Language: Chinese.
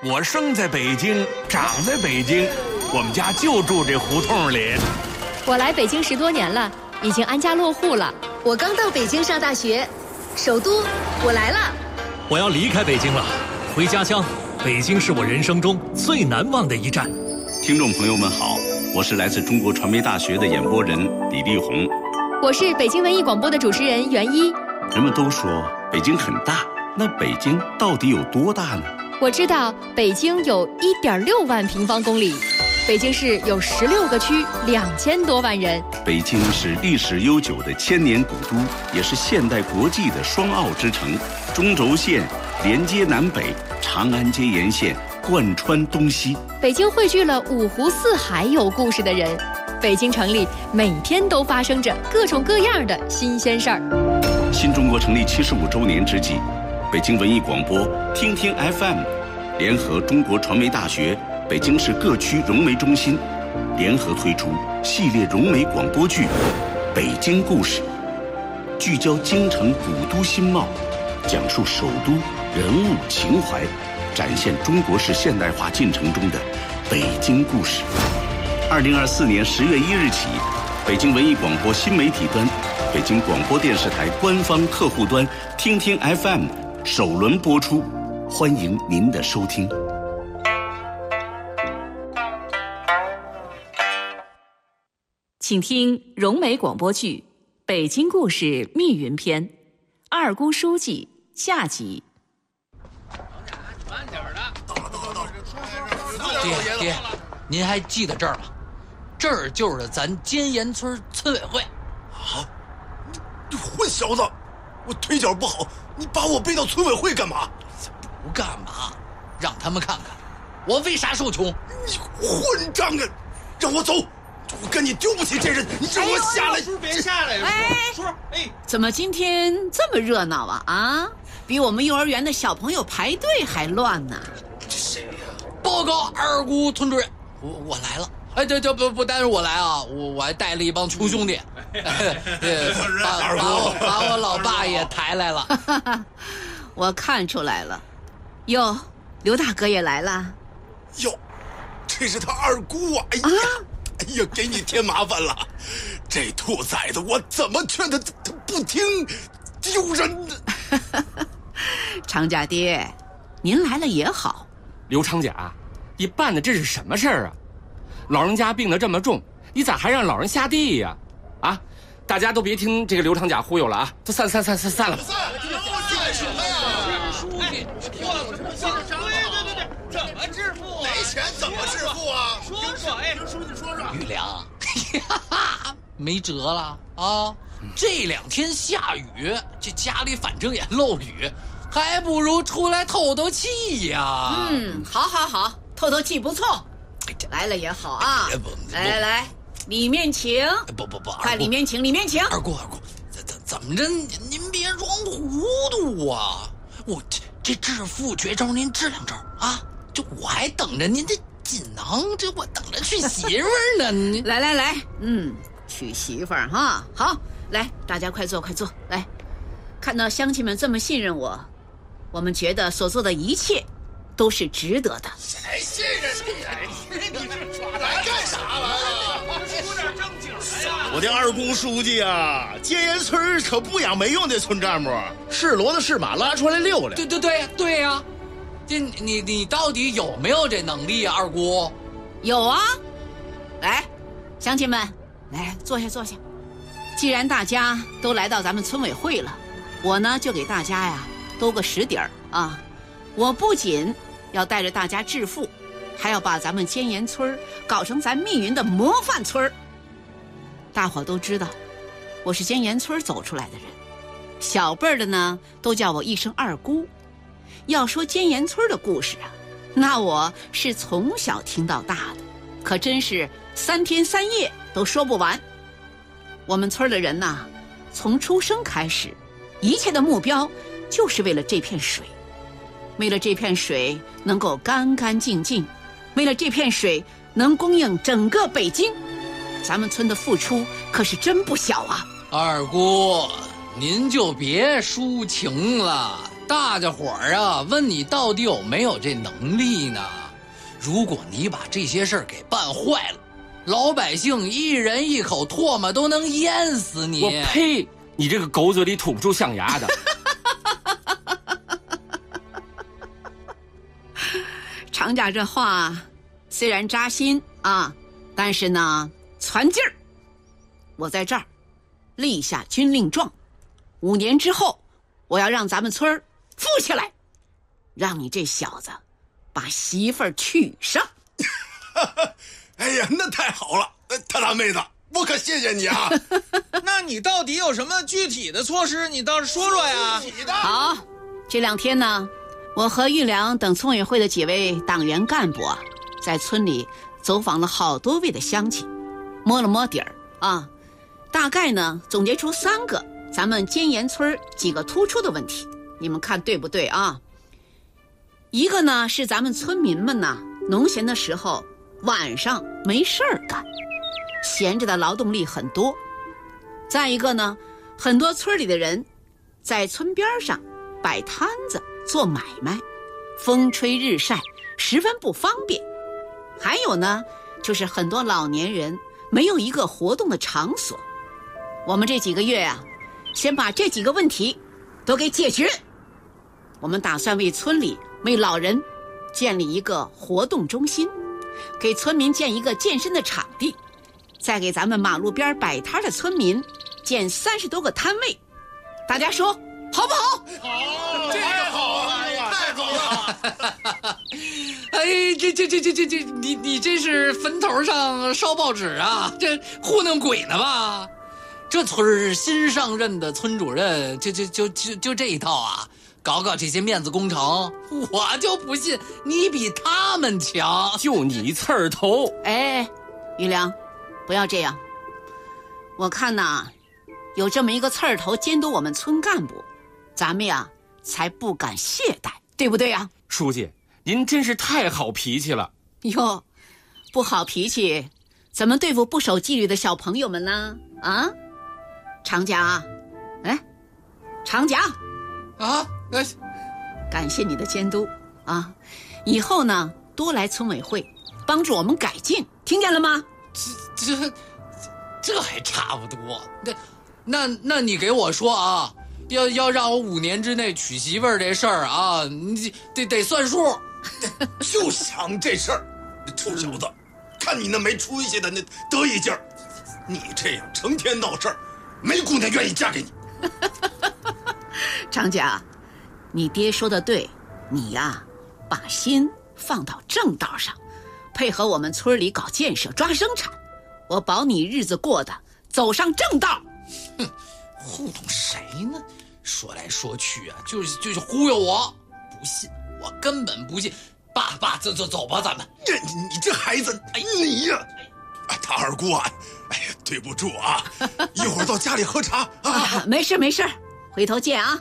我生在北京，长在北京，我们家就住这胡同里。 我来北京10多年了，已经安家落户了。 我刚到北京上大学，首都，我来了。 我要离开北京了，回家乡。北京是我人生中最难忘的一站。 听众朋友们好，我是来自中国传媒大学的演播人李丽红。 我是北京文艺广播的主持人袁一。 人们都说北京很大，那北京到底有多大呢？ 我知道北京有1.6万平方公里，北京市有16个区，2000多万人。 北京是历史悠久的千年古都，也是现代国际的双奥之城。中轴线连接南北，长安街沿线贯穿东西。 北京汇聚了5湖4海有故事的人。北京城里每天都发生着各种各样的新鲜事儿。 新中国成立75周年之际，北京文艺广播、听听 FM 联合中国传媒大学、北京市各区融媒中心联合推出系列融媒广播剧《北京故事》，聚焦京城古都新貌，讲述首都人物情怀，展现中国式现代化进程中的北京故事。2024年10月1日起，北京文艺广播新媒体端、北京广播电视台官方客户端听听 FM 首轮播出，欢迎您的收听。 请听融媒广播剧《北京故事密云篇》，二姑书记下集。 爹，您还记得这儿吗？这儿就是咱尖岩村村委会。 啊！你混小子，我腿脚不好，你把我背到村委会干嘛？ 不干嘛，让他们看看我为啥受穷。 你混账啊！让我走！我跟你丢不起这人，你让我下来！ 叔别下来了，叔， 怎么今天这么热闹啊？啊，比我们幼儿园的小朋友排队还乱呢。 这谁呀？ 报告二姑村主任，我来了。哎，这不单是我来啊，我还带了一帮穷兄弟，把我老爸也抬来了。 我看出来了，哟，刘大哥也来了。 哟，这是他二姑啊！哎呀，给你添麻烦了。这兔崽子，我怎么劝他不听，丢人。 常家爹，您来了也好。 刘长甲，你办的这是什么事儿啊？老人家病得这么重，你咋还让老人下地呀？啊，大家都别听这个刘长甲忽悠了啊！都散了吧。 散什么呀？ 书记， 对，怎么致富啊？ 没钱怎么致富啊？ 说，听书记说。 玉良，没辙了啊！这2天下雨，这家里反正也漏雨，还不如出来透透气呀。 好，透透气不错。来了也好啊！来，里面请。 不， 快里面请。 二姑，怎么着？您别装糊涂啊！我这致富绝招您支两招啊！这我还等着您这锦囊，这我等着娶媳妇儿呢。 来，娶媳妇儿哈！好，来，大家快坐。来，看到乡亲们这么信任我，我们觉得所做的一切都是值得的。 谁信任你呀？来干啥来啊？ 说点正经的呀！ 我的二姑书记啊，尖岩村可不养没用的村干部，是骡子是马拉出来溜溜。 对呀，这你到底有没有这能力啊，二姑？ 有啊，来，乡亲们，来坐下。既然大家都来到咱们村委会了，我呢就给大家呀兜个实底儿啊。我不仅要带着大家致富，还要把咱们尖岩村搞成咱密云的模范村。大伙都知道，我是尖岩村走出来的人，小辈儿的呢都叫我一声二姑。要说尖岩村的故事啊，那我是从小听到大的，可真是3天3夜都说不完。我们村的人呐，从出生开始，一切的目标就是为了这片水。为了这片水能够干干净净，为了这片水能供应整个北京，咱们村的付出可是真不小啊。 二姑，您就别抒情了， 大家伙儿啊，问你到底有没有这能力呢？如果你把这些事儿给办坏了，老百姓一人一口唾沫都能淹死你。 我呸！你这个狗嘴里吐不出象牙的。 常家这话虽然扎心啊，但是呢攒劲儿。我在这儿立下军令状，5年之后我要让咱们村富起来，让你这小子把媳妇儿娶上。 哎呀，那太好了，他大妹子，我可谢谢你啊。 那你到底有什么具体的措施？你倒是说说呀。 好，这2天呢，我和玉良等村委会的几位党员干部啊，在村里走访了好多位的乡亲，摸了摸底儿啊，大概呢总结出3个咱们尖岩村几个突出的问题，你们看对不对啊？一个呢是咱们村民们呢农闲的时候晚上没事儿干，闲着的劳动力很多。再一个呢，很多村里的人在村边上摆摊子做买卖，风吹日晒，十分不方便。还有呢，就是很多老年人没有一个活动的场所。我们这几个月啊，先把这几个问题都给解决。我们打算为村里为老人建立一个活动中心，给村民建一个健身的场地，再给咱们马路边摆摊的村民建30多个摊位。大家说好不好？ 好，这个好啊，太好了。 哎，这，你这是坟头上烧报纸啊？这糊弄鬼呢吧？这村新上任的村主任就这一套啊，搞这些面子工程，我就不信你比他们强。 就你刺儿头！ 哎，玉良，不要这样。我看呐，有这么一个刺儿头监督我们村干部，咱们呀才不敢懈怠，对不对呀？ 书记，您真是太好脾气了。 哟，不好脾气，怎么对付不守纪律的小朋友们呢？啊，常家，哎，常家， 啊， 感谢你的监督啊！以后呢，多来村委会，帮助我们改进，听见了吗？ 这还差不多。那你给我说啊，要让我5年之内娶媳妇儿这事儿啊，你得算数。 就想这事儿，臭小子，看你那没出息的那得意劲儿，你这样成天闹事儿，没姑娘愿意嫁给你。 常家，你爹说的对，你呀，把心放到正道上，配合我们村里搞建设、抓生产，我保你日子过得走上正道。 哼，糊弄谁呢？说来说去啊，就是忽悠我，不信，我根本不信。爸，走吧，咱们。 你这孩子，哎，你呀，他二姑啊，哎呀，对不住啊，一会儿到家里喝茶啊。 没事，回头见啊。